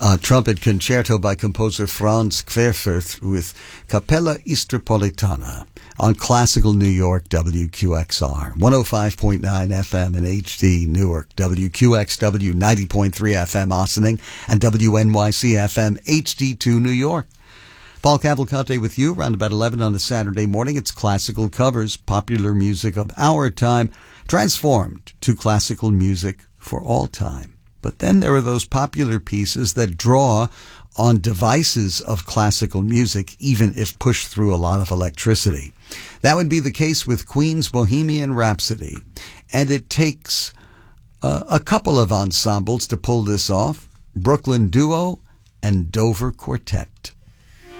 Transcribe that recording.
trumpet concerto by composer Franz Querfurth with Capella Istropolitana on Classical New York WQXR, 105.9 FM in HD Newark, WQXW 90.3 FM Ossining, and WNYC FM HD2 New York. Paul Cavalcante with you around about 11 on a Saturday morning. It's classical covers, popular music of our time, transformed to classical music for all time. But then there are those popular pieces that draw on devices of classical music, even if pushed through a lot of electricity. That would be the case with Queen's Bohemian Rhapsody. And it takes a couple of ensembles to pull this off, Brooklyn Duo and Dover Quartet.